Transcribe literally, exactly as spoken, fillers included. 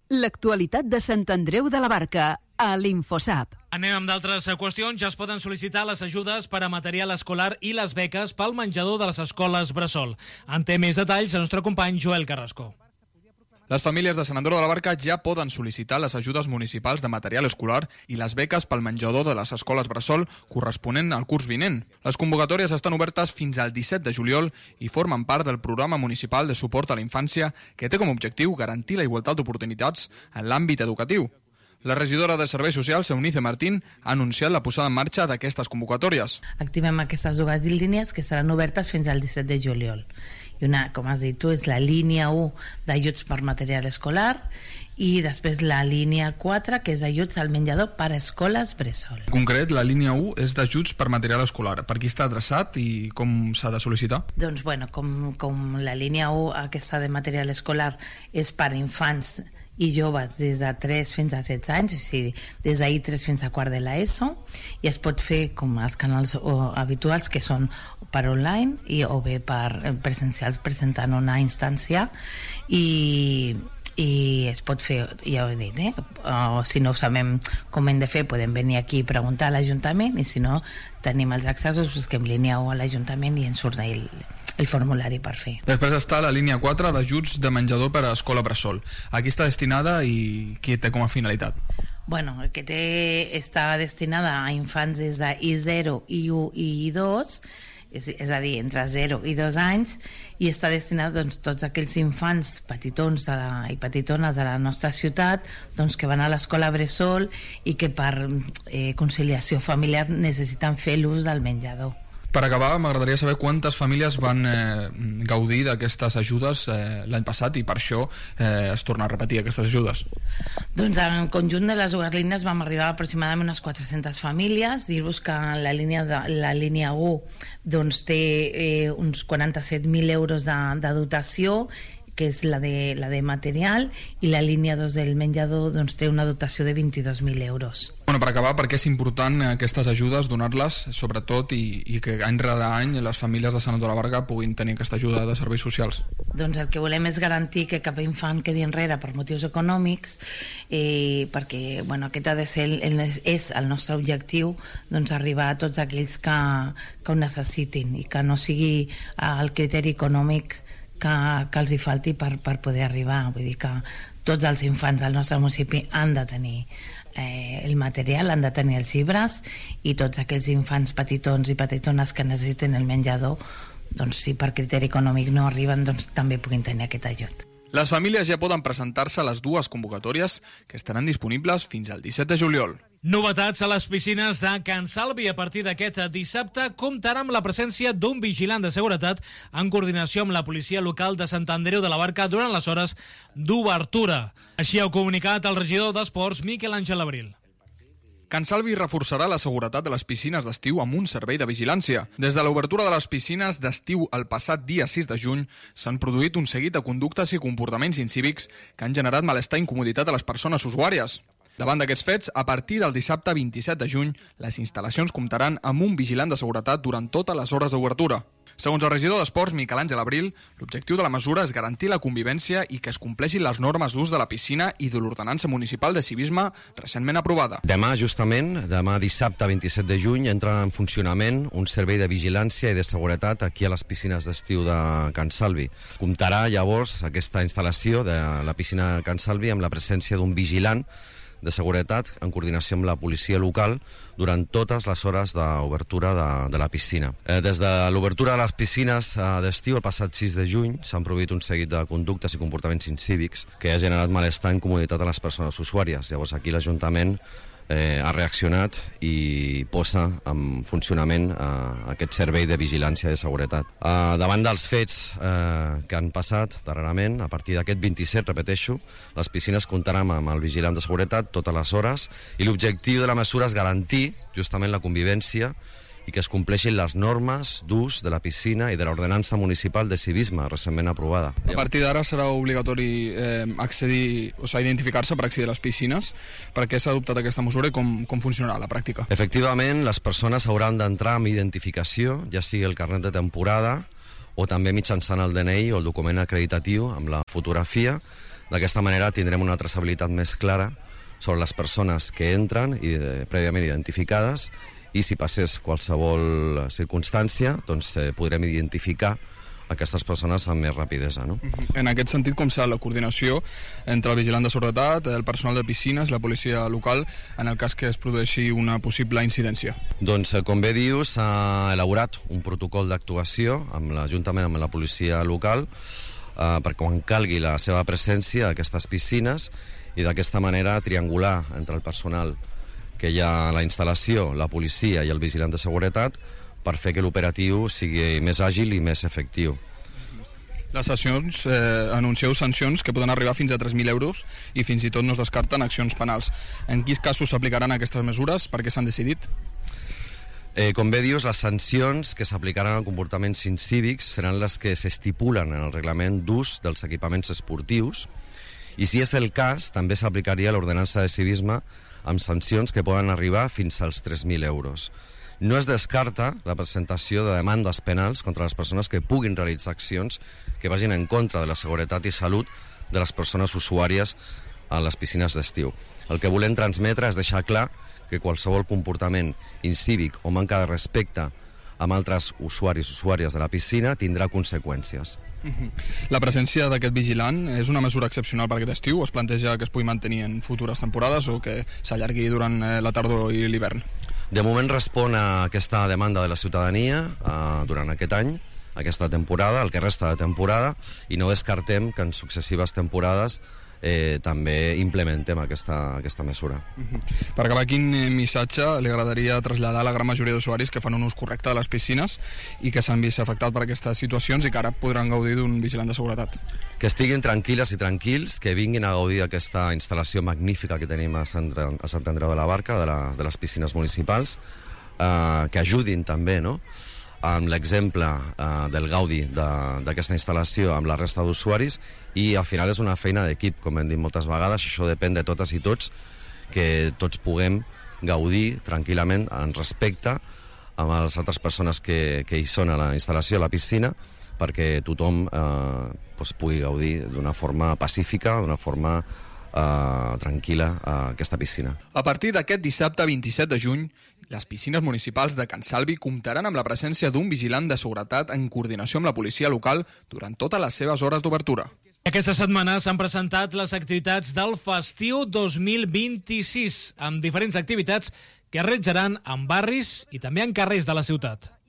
L'actualitat de Sant Andreu de la Barca, a l'Infosap. Anem amb d'altres qüestions. Ja es poden sol·licitar les ajudes per a material escolar i les beques pel menjador de les escoles bressol. En té més detalls el nostre company Joel Carrasco. Les famílies de Sant Andreu de la Barca ja poden sol·licitar les ajudes municipals de material escolar i les beques pel menjador de les escoles bressol corresponent al curs vinent. Les convocatòries estan obertes fins al disset de juliol i formen part del programa municipal de suport a la infància que té com a objectiu garantir la igualtat d'oportunitats en l'àmbit educatiu. La regidora de Serveis Socials, Eunice Martín, ha anunciat la posada en marxa d'aquestes convocatòries. Activem aquestes dues línies que seran obertes fins al disset de juliol. I una, com has dit tu, és la línia u d'ajuts per material escolar i després la línia quatre, que és ajuts al menjador per a escoles bressol. En concret, la línia u és d'ajuts per material escolar. Per qui està adreçat i com s'ha de sol·licitar? Doncs, bueno, com, com la línia u, aquesta de material escolar, és per a infants i joves des de tres fins a setze anys, o sigui, des d'ahir tres fins a quart de l'ESO, i es pot fer com els canals o, habituals, que són per online i, o bé per presencials presentant una instància, i, i es pot fer, ja ho he dit, eh? O, si no sabem com hem de fer, podem venir aquí i preguntar a l'Ajuntament, i si no tenim els accessos, busquem línia u a l'Ajuntament i ens surt el, el formulari per fer. Després està la línia quatre d'ajuts de menjador per a escola bressol. Aquí està destinada i qui té com a finalitat? Bueno, el que té està destinada a infants des de i zero, i u i i dos, és, és a dir, entre zero i dos anys, i està destinat doncs, tots aquells infants petitons de la, i petitones de la nostra ciutat, doncs, que van a l'escola bressol i que per eh, conciliació familiar necessiten fer l'ús del menjador. Per acabar, m'agradaria saber quantes famílies van eh, gaudir d'aquestes ajudes eh, l'any passat i per això eh, es torna a repetir aquestes ajudes. Doncs en conjunt de les dues línies vam arribar a aproximadament unes quatre-centes famílies. Dir-vos que la línia, de, la línia u doncs, té eh, uns quaranta-set mil euros de, de dotació, que és la de, la de material, i la línia dos del menjador doncs, té una dotació de vint-i-dos mil euros. Bueno, per acabar, per què és important aquestes ajudes, donar-les, sobretot, i, i que any rere any les famílies de Sant Andreu de la Barca puguin tenir aquesta ajuda de serveis socials? Doncs el que volem és garantir que cap infant quedi enrere per motius econòmics, eh, perquè bueno, aquest ha de ser el, el, és el nostre objectiu, doncs, arribar a tots aquells que, que ho necessitin i que no sigui el criteri econòmic que, que els hi falti per, per poder arribar. Vull dir que tots els infants del nostre municipi han de tenir eh, el material, han de tenir els llibres, i tots aquells infants petitons i petitones que necessiten el menjador, doncs si per criteri econòmic no arriben, doncs també puguin tenir aquest ajut. Les famílies ja poden presentar-se a les dues convocatòries que estaran disponibles fins al disset de juliol. Novetats a les piscines de Can Salvi. A partir d'aquest dissabte comptarà amb la presència d'un vigilant de seguretat en coordinació amb la policia local de Sant Andreu de la Barca durant les hores d'obertura. Així ha comunicat el regidor d'Esports, Miquel Àngel Abril. Can Salvi reforçarà la seguretat de les piscines d'estiu amb un servei de vigilància. Des de l'obertura de les piscines d'estiu el passat dia sis de juny s'han produït un seguit de conductes i comportaments incívics que han generat malestar i incomoditat a les persones usuàries. Davant d'aquests fets, a partir del dissabte vint-i-set de juny, les instal·lacions comptaran amb un vigilant de seguretat durant totes les hores d'obertura. Segons el regidor d'Esports, Miquel Àngel Abril, l'objectiu de la mesura és garantir la convivència i que es compleixin les normes d'ús de la piscina i de l'ordenança municipal de civisme recentment aprovada. Demà, justament, demà dissabte vint-i-set de juny, entra en funcionament un servei de vigilància i de seguretat aquí a les piscines d'estiu de Can Salvi. Comptarà llavors aquesta instal·lació de la piscina de Can Salvi amb la presència d'un vigilant de seguretat en coordinació amb la policia local durant totes les hores d'obertura de, de la piscina. Eh, des de l'obertura de les piscines eh, d'estiu, el passat sis de juny, s'han produït un seguit de conductes i comportaments incívics que ha generat malestar i incomoditat a les persones usuàries. Llavors aquí l'Ajuntament eh, ha reaccionat i posa en funcionament eh, aquest servei de vigilància i de seguretat. Eh, davant dels fets eh, que han passat darrerament, a partir d'aquest vint-i-set, repeteixo, les piscines comptaran amb el vigilant de seguretat totes les hores i l'objectiu de la mesura és garantir justament la convivència i que es compleixin les normes d'ús de la piscina i de l'ordenança municipal de civisme recentment aprovada. A partir d'ara serà obligatori eh, accedir, o sigui, identificar-se per accedir a les piscines. Per què s'ha adoptat aquesta mesura i com, com funcionarà a la pràctica? Efectivament, les persones hauran d'entrar amb identificació, ja sigui el carnet de temporada o també mitjançant el D N I o el document acreditatiu amb la fotografia D'aquesta manera tindrem una traçabilitat més clara sobre les persones que entren i eh, prèviament identificades, i si passés qualsevol circumstància, doncs eh, podrem identificar aquestes persones amb més rapidesa, no? En aquest sentit, com serà la coordinació entre el vigilant de seguretat, el personal de piscines, la policia local, en el cas que es produeixi una possible incidència? Doncs, com bé dius, s'ha elaborat un protocol d'actuació amb l'Ajuntament, amb la policia local, eh, per quan calgui la seva presència a aquestes piscines, i d'aquesta manera triangular entre el personal que hi ha a la instal·lació, la policia i el vigilant de seguretat, per fer que l'operatiu sigui més àgil i més efectiu. Les sancions, eh, anuncieu sancions que poden arribar fins a tres mil euros i fins i tot no es descarten accions penals. En quins casos s'aplicaran aquestes mesures? Per què s'han decidit? Eh, com bé dius, les sancions que s'aplicaran a comportaments incívics seran les que s'estipulen en el reglament d'ús dels equipaments esportius, i si és el cas, també s'aplicaria l'ordenança de civisme amb sancions que poden arribar fins als tres mil euros. No es descarta la presentació de demandes penals contra les persones que puguin realitzar accions que vagin en contra de la seguretat i salut de les persones usuàries a les piscines d'estiu. El que volem transmetre és deixar clar que qualsevol comportament incívic o manca de respecte amb altres usuaris o usuàries de la piscina tindrà conseqüències. La presència d'aquest vigilant és una mesura excepcional per aquest estiu? Es planteja que es pugui mantenir en futures temporades o que s'allargui durant la tardor i l'hivern? De moment respon a aquesta demanda de la ciutadania eh, durant aquest any, aquesta temporada, el que resta de temporada, i no descartem que en successives temporades eh, també implementem aquesta, aquesta mesura. Uh-huh. Per acabar, quin missatge li agradaria traslladar a la gran majoria d'usuaris que fan un ús correcte de les piscines i que s'han vist afectats per aquestes situacions i que ara podran gaudir d'un vigilant de seguretat? Que estiguin tranquil·les i tranquils, que vinguin a gaudir d'aquesta instal·lació magnífica que tenim a Sant, a Sant Andreu de la Barca, de, la, de les piscines municipals, eh, que ajudin també, no?, amb l'exemple eh, del gaudi d'aquesta instal·lació amb la resta d'usuaris, i al final és una feina d'equip, com hem dit moltes vegades, això depèn de totes i tots, que tots puguem gaudir tranquil·lament en respecte amb les altres persones que, que hi són a la instal·lació, a la piscina, perquè tothom eh, doncs pugui gaudir d'una forma pacífica, d'una forma eh, tranquil·la a aquesta piscina. A partir d'aquest dissabte vint-i-set de juny, les piscines municipals de Can Salvi comptaran amb la presència d'un vigilant de seguretat en coordinació amb la policia local durant totes les seves hores d'obertura. Aquesta setmana s'han presentat les activitats del Festiu dos mil vint-i-sis, amb diferents activitats que es realitzaran en barris i també en carrers de la ciutat.